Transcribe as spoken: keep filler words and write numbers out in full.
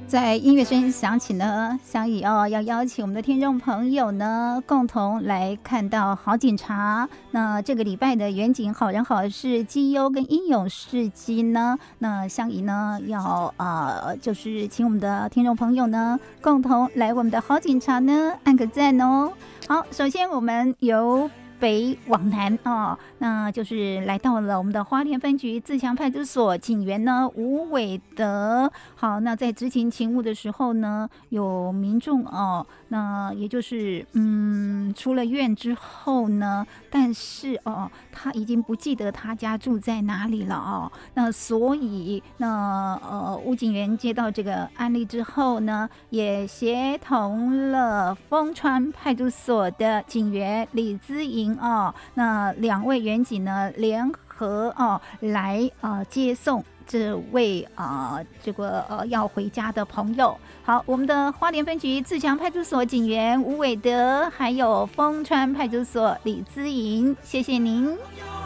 在音乐声响起呢，想以哦要邀请我们的听众朋友呢，共同来看到好警察。那这个礼拜的远景好人好事绩优跟英勇事迹呢，那相宜呢要呃就是请我们的听众朋友呢，共同来我们的好警察呢按个赞哦。好，首先我们由北往南哦，那就是来到了我们的花莲分局自强派出所，警员呢吴伟德。好，那在执行勤务的时候呢，有民众哦，那也就是嗯出了院之后呢，但是哦他已经不记得他家住在哪里了哦，那所以那呃吴警员接到这个案例之后呢，也协同了丰川派出所的警员李姿莹哦，那两位员警呢联合哦来呃接送这位呃这个呃要回家的朋友。好，我们的花莲分局自强派出所警员吴伟德，还有丰川派出所李姿莹，谢谢您。